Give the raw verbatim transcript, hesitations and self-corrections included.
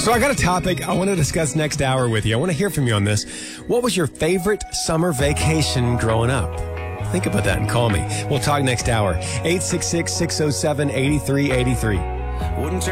So I got a topic I want to discuss next hour with you. I want to hear from you on this. What was your favorite summer vacation growing up? Think about that and call me. We'll talk next hour. eight six six, six oh seven, eight three eight three.